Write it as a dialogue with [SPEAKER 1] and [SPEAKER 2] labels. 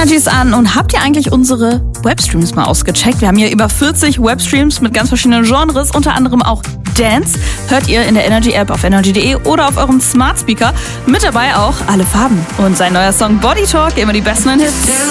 [SPEAKER 1] Energy ist an und habt ihr eigentlich unsere Webstreams mal ausgecheckt? Wir haben hier über 40 Webstreams mit ganz verschiedenen Genres, unter anderem auch Dance. Hört ihr in der Energy App auf energy.de oder auf eurem Smart Speaker. Mit dabei auch Alle Farben und sein neuer Song Body Talk, immer die besten Hits.